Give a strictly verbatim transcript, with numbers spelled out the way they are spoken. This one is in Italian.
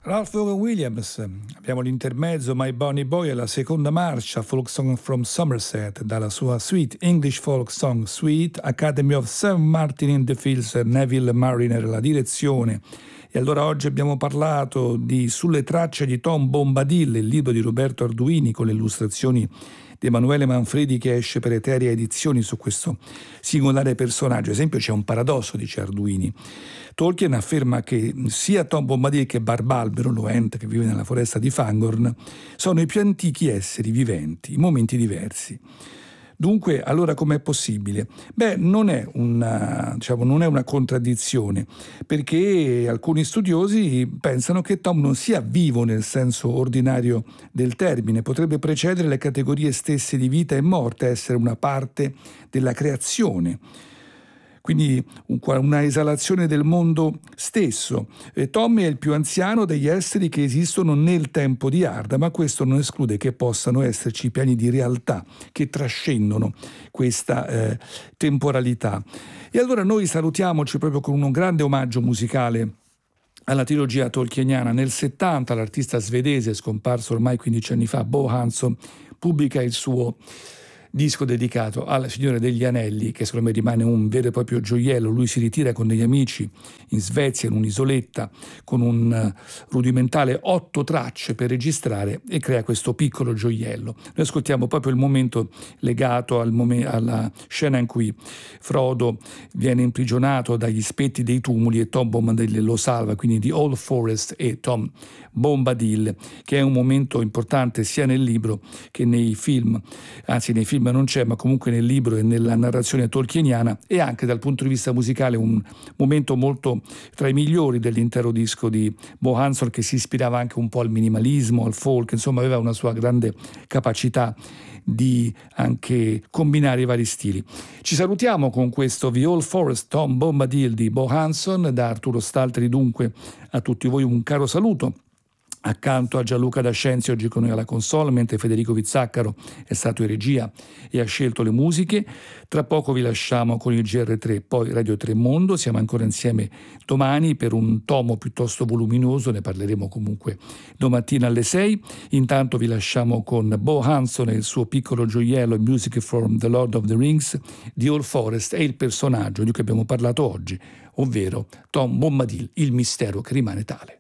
Ralph Vaughan Williams, abbiamo l'intermezzo My Bonnie Boy e la seconda marcia Folk Song from Somerset dalla sua suite English Folk Song Suite, Academy of Saint Martin in the Fields, Neville Marriner la direzione. E allora oggi abbiamo parlato di Sulle tracce di Tom Bombadil, il libro di Roberto Arduini con le illustrazioni di Emanuele Manfredi che esce per Eteria Edizioni su questo singolare personaggio. Ad esempio c'è un paradosso, dice Arduini. Tolkien afferma che sia Tom Bombadil che Barbalbero, l'Oent che vive nella foresta di Fangorn, sono i più antichi esseri viventi, in momenti diversi. Dunque, allora com'è possibile? Beh, non è una, diciamo, non è una contraddizione, perché alcuni studiosi pensano che Tom non sia vivo nel senso ordinario del termine, potrebbe precedere le categorie stesse di vita e morte, essere una parte della creazione. Quindi una esalazione del mondo stesso. E Tom è il più anziano degli esseri che esistono nel tempo di Arda, ma questo non esclude che possano esserci piani di realtà che trascendono questa eh, temporalità. E allora noi salutiamoci proprio con un grande omaggio musicale alla trilogia tolkieniana. Nel settanta l'artista svedese, scomparso ormai quindici anni fa, Bo Hansson, pubblica il suo disco dedicato alla Signora degli Anelli, che secondo me rimane un vero e proprio gioiello. Lui si ritira con degli amici in Svezia, in un'isoletta, con un rudimentale otto tracce per registrare e crea questo piccolo gioiello. Noi ascoltiamo proprio il momento legato al momen- alla scena in cui Frodo viene imprigionato dagli spetti dei tumuli e Tom Bombadil lo salva, quindi di Old Forest e Tom Bombadil, che è un momento importante sia nel libro che nei film, anzi nei film non c'è, ma comunque nel libro e nella narrazione tolkieniana, e anche dal punto di vista musicale un momento molto tra i migliori dell'intero disco di Bo Hansson, che si ispirava anche un po' al minimalismo, al folk, insomma aveva una sua grande capacità di anche combinare i vari stili. Ci salutiamo con questo The Old Forest, Tom Bombadil di Bo Hansson. Da Arturo Stalteri dunque a tutti voi un caro saluto. Accanto a Gianluca D'Ascenzi oggi con noi alla console, mentre Federico Vizzaccaro è stato in regia e ha scelto le musiche. Tra poco vi lasciamo con il G R tre, poi Radio tre Mondo. Siamo ancora insieme domani per un tomo piuttosto voluminoso, ne parleremo comunque domattina alle sei. Intanto vi lasciamo con Bo Hansson e il suo piccolo gioiello Music from the Lord of the Rings di Old Forest e il personaggio di cui abbiamo parlato oggi, ovvero Tom Bombadil, il mistero che rimane tale.